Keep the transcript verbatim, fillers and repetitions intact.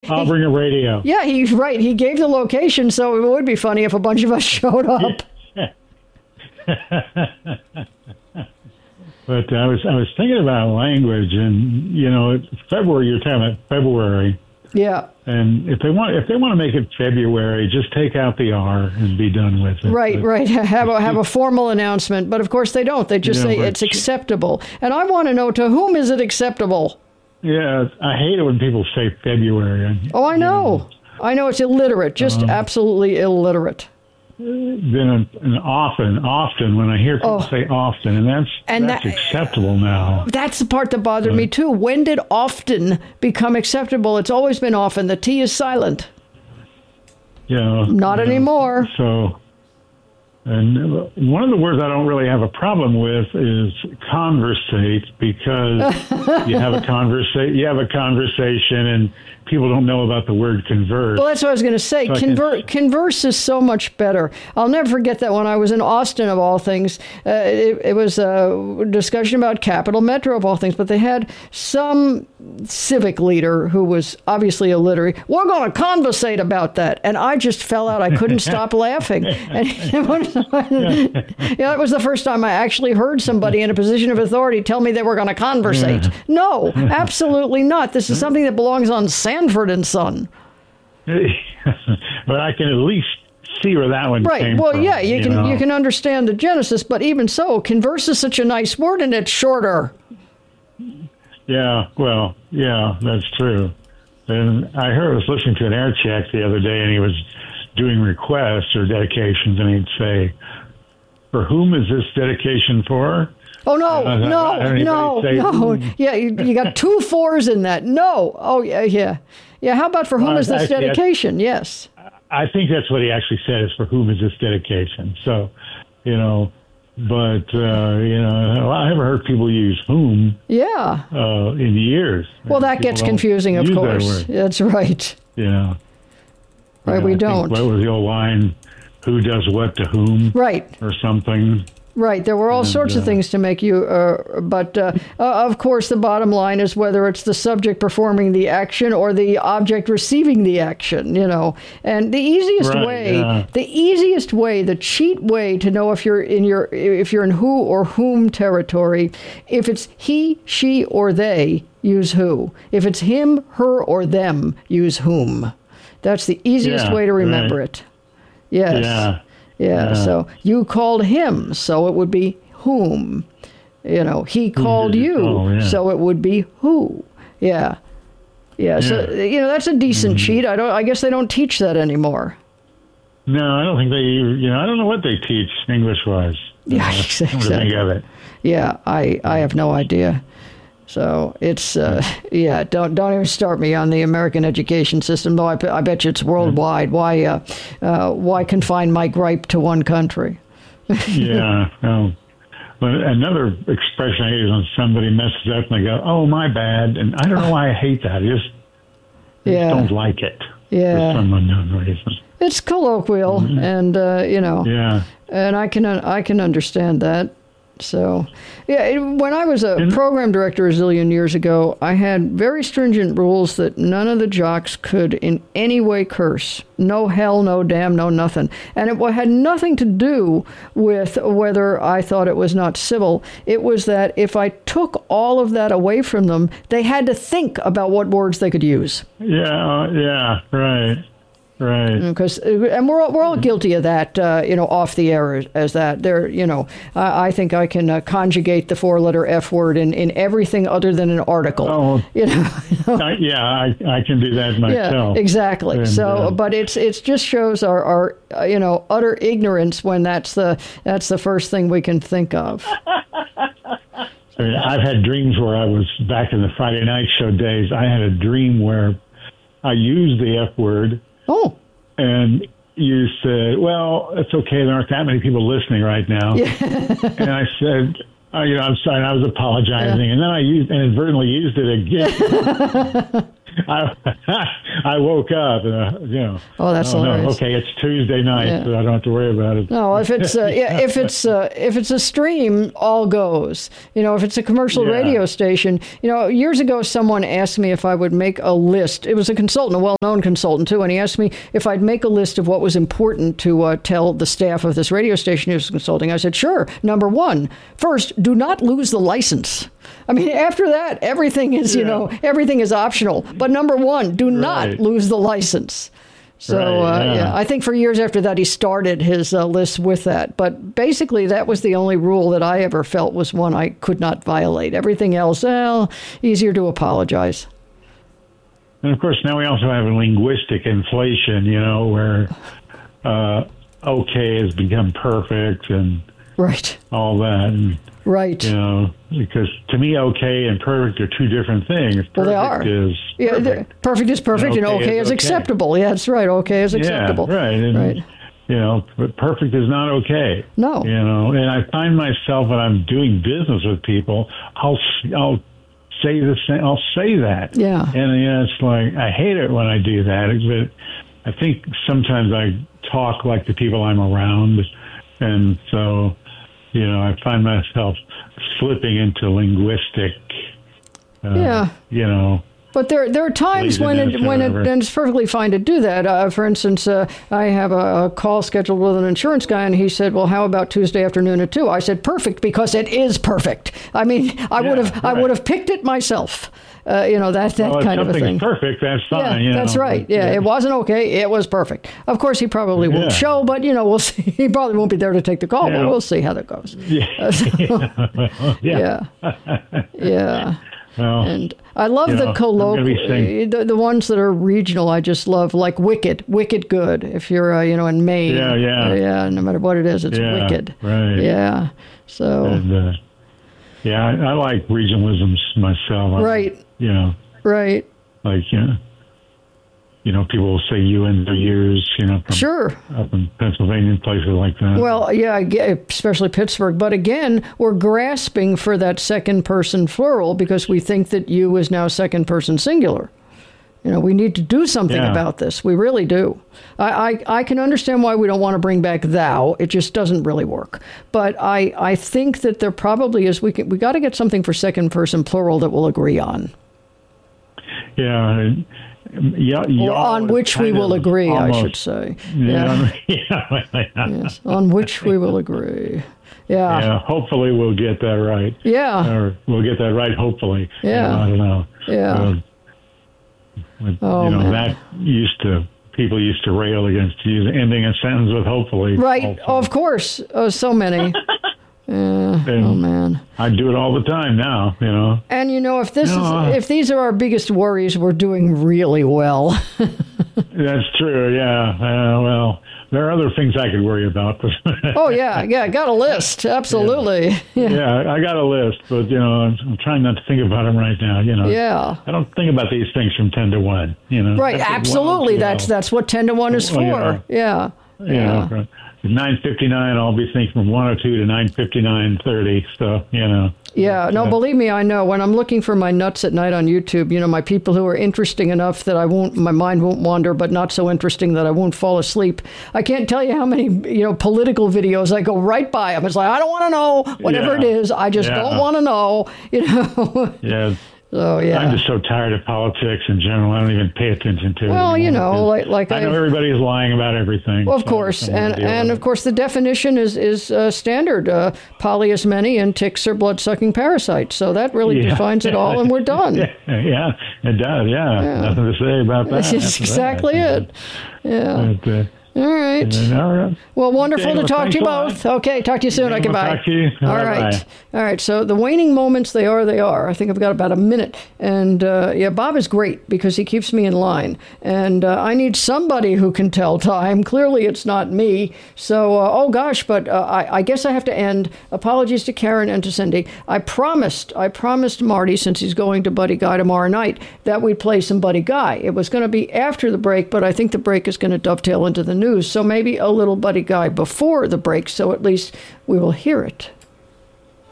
I'll bring a radio. Yeah, he's right. He gave the location, so it would be funny if a bunch of us showed up. But I was I was thinking about language, and you know, February. You're talking about February. Yeah. And if they want if they want to make it February, just take out the R and be done with it. Right, but, right. Have a have a formal announcement, but of course they don't. They just you know, say it's acceptable. And I want to know, to whom is it acceptable? Yeah, I hate it when people say February. Oh, I know. know. I know it's illiterate, just um, absolutely illiterate. Then and often, often when I hear people oh. say often, and that's and that's that, acceptable now. That's the part that bothered but, me too. When did often become acceptable? It's always been often. The T is silent. Yeah. Not yeah. anymore. So, and one of the words I don't really have a problem with is conversate, because you have a conversa- you have a conversation and people don't know about the word converse. Well, that's what I was going to say. So Conver- converse is so much better. I'll never forget that when I was in Austin, of all things. Uh, it, it was a discussion about Capital Metro, of all things, but they had some civic leader who was obviously illiterate. We're going to conversate about that. And I just fell out. I couldn't stop laughing. And yeah, it was the first time I actually heard somebody in a position of authority tell me they were going to conversate. No, absolutely not. This is something that belongs on Sanford and Son. But I can at least see where that one right. came well, from. Well, yeah, you, you can know? you can understand the genesis, but even so, converse is such a nice word, and it's shorter. Yeah, well, yeah, that's true. And I heard I was listening to an air check the other day, and he was doing requests or dedications, and he'd say, "For whom is this dedication for?" Oh, no, uh, no, no, no. Yeah, you, you got two fours in that. No. Oh, yeah, yeah. Yeah, how about for whom uh, is this actually, dedication? I, yes. I think that's what he actually said, is for whom is this dedication. So, you know, but, uh, you know, I haven't heard people use whom yeah. uh, in years. Well, that gets confusing, of course. That that's right. Yeah. Right, yeah, we I don't. What was the old line, who does what to whom? Right. Or something. Right. There were all and, sorts of uh, things to make you, uh, but uh, uh, of course the bottom line is whether it's the subject performing the action or the object receiving the action, you know. And the easiest right, way, yeah. the easiest way, the cheat way to know if you're in your, if you're in who or whom territory, if it's he, she, or they, use who. If it's him, her, or them, use whom. That's the easiest yeah, way to remember right. it. Yes. Yeah. Yeah, yeah, so you called him, so it would be whom. You know, he called you, oh, yeah. so it would be who. Yeah. Yeah, yeah. So, you know, that's a decent mm-hmm. cheat. I don't. I guess they don't teach that anymore. No, I don't think they, you know, I don't know what they teach English-wise. Yeah, uh, exactly. Think of it. Yeah, I, I have no idea. So it's, uh, yeah, don't don't even start me on the American education system, though I, I bet you it's worldwide. Why uh, uh, why confine my gripe to one country? yeah. No. But another expression I use is when somebody messes up and they go, oh, my bad. And I don't know why I hate that. I just, I yeah. just don't like it yeah. for some unknown reason. It's colloquial, mm-hmm. and, uh, you know, yeah. and I can, I can understand that. So, yeah, it, when I was a In, program director a zillion years ago, I had very stringent rules that none of the jocks could in any way curse. No hell, no damn, no nothing. And it had nothing to do with whether I thought it was not civil. It was that if I took all of that away from them, they had to think about what words they could use. Yeah, uh, yeah, right. Right. Because and we're all, we're all guilty of that, uh, you know, off the air as, as that. There, you know, I, I think I can uh, conjugate the four-letter F word in, in everything other than an article. Oh, you know. I, yeah, I, I can do that myself. Yeah, exactly. And, so, uh, but it's it's just shows our, our uh, you know, utter ignorance when that's the that's the first thing we can think of. I mean, I've had dreams where I was back in the Friday night show days. I had a dream where I used the F word. Oh. And you said, well, it's okay. There aren't that many people listening right now. Yeah. And I said, oh, you know, I'm sorry. I was apologizing. Yeah. And then I used, inadvertently used it again. I I woke up and uh, you know. Oh, that's oh, hilarious. No, okay, it's Tuesday night, Yeah. so I don't have to worry about it. No, if it's uh, yeah, if it's uh, if it's a stream, all goes. You know, if it's a commercial Yeah. radio station. You know, years ago, someone asked me if I would make a list. It was a consultant, a well-known consultant too, and he asked me if I'd make a list of what was important to uh, tell the staff of this radio station he was consulting. I said, sure. Number one, first, do not lose the license. I mean, after that, everything is, you Yeah. know, everything is optional. But number one, do not Right. lose the license. So, Right, uh, yeah. yeah, I think for years after that, he started his uh, list with that. But basically, that was the only rule that I ever felt was one I could not violate. Everything else, well, easier to apologize. And of course, now we also have a linguistic inflation, you know, where uh, okay has become perfect and Right, all that. And, right. you know, because to me, okay and perfect are two different things. Perfect Well, they are. is Yeah, perfect. the- perfect is perfect, and And okay, okay is is okay. acceptable. Yeah, that's right. Okay is acceptable. Yeah, right. And, Right. You know, but perfect is not okay. No. You know, and I find myself when I'm doing business with people, I'll I'll say the same. I'll say that. Yeah. And you know, it's like I hate it when I do that. But I think sometimes I talk like the people I'm around, and so you know, I find myself slipping into linguistic. Uh, Yeah. You know. But there, there are times when it, Laziness or when it, whatever. and it's perfectly fine to do that. Uh, for instance, uh, I have a, a call scheduled with an insurance guy, and he said, "Well, how about Tuesday afternoon at two?" I said, "Perfect, because it is perfect." I mean, I Yeah, would have, I right. would have picked it myself. Uh, you know, that that Well, if kind of a something's thing. perfect, that's fine. Yeah, you that's know, right. but, Yeah, it wasn't okay. It was perfect. Of course, he probably won't Yeah. show, but you know, we'll see. He probably won't be there to take the call, Yeah. but we'll see how that goes. Yeah. yeah. Yeah, yeah. Well, And I love You the know, I'm gonna be colloquial, saying- the, the ones that are regional. I just love, like Wicked, Wicked Good. If you're, uh, you know, in Maine, Yeah, yeah. uh, yeah. No matter what it is, it's Yeah, Wicked. right. Yeah. So and, uh, yeah, I, I like regionalisms myself. I- Right. You know, right, like you know, you know, people will say "you" in their ears. You know, from sure. up in Pennsylvania and places like that. Well, yeah, I get- especially Pittsburgh. But again, we're grasping for that second person plural because we think that you is now second person singular. You know, we need to do something Yeah. about this. We really do. I, I, I can understand why we don't want to bring back thou. It just doesn't really work. But I, I think that there probably is. We can, we got to get something for second person plural that we'll agree on. yeah. and, Yeah, Or y'all on is which we kind will of agree, I should almost- say. Yeah, yeah, Yes, on which we will agree. Yeah. yeah. Hopefully, we'll get that right. Yeah. Or we'll get that right. Hopefully. Yeah. You know, I don't know. Yeah. Uh, but, Oh, you know, man. that used to people used to rail against using ending a sentence with "hopefully." Right. also. Of course. Oh, so many. Yeah. And Oh, man. I do it all the time now. You know. And you know, if this No. is if these are our biggest worries, we're doing really well. That's true. Yeah. Uh, well, there are other things I could worry about. But Oh yeah, yeah, got a list. Absolutely. Yeah. yeah, I got a list, but you know, I'm, I'm trying not to think about them right now. You know. Yeah. I don't think about these things from ten to one. You know. Right, That's what absolutely. one, That's you know. that's what ten to one is Well, for. Yeah. You Yeah. know, at nine fifty-nine, I'll be thinking from one oh two to nine fifty-nine thirty. So, you know. Yeah, no, Uh, believe me, I know. When I'm looking for my nuts at night on YouTube, you know, my people who are interesting enough that I won't, my mind won't wander, but not so interesting that I won't fall asleep. I can't tell you how many, you know, political videos I go right by them. It's like, I don't want to know whatever Yeah. it is. I just Yeah. don't want to know, you know. Yeah. So, yeah. I'm just so tired of politics in general. I don't even pay attention to it. Well, you anymore, know, because like- like I know I- everybody's lying about everything. Well, of so I course, just don't wanna and deal and with of course, the definition is is uh, standard. Uh, poly is many, and ticks are blood-sucking parasites. So that really Yeah. defines it all, and we're done. it. Yeah, it does. Yeah. Yeah. Nothing to say about that. That's after exactly that. it. Yeah. But, uh, All right. and, all right. Well, wonderful Okay, to well, talk thanks to you a lot. both. Okay, talk to you soon. Okay, Okay, we'll bye. talk to you. All All right. right, All right. So the waning moments, they are, they are. I think I've got about a minute. And uh, yeah, Bob is great because he keeps me in line. And uh, I need somebody who can tell time. Clearly, it's not me. So, uh, oh gosh, but uh, I, I guess I have to end. Apologies to Karen and to Cindy. I promised, I promised Marty, since he's going to Buddy Guy tomorrow night, that we'd play some Buddy Guy. It was going to be after the break, but I think the break is going to dovetail into the news. So maybe a little Buddy Guy before the break, so at least we will hear it.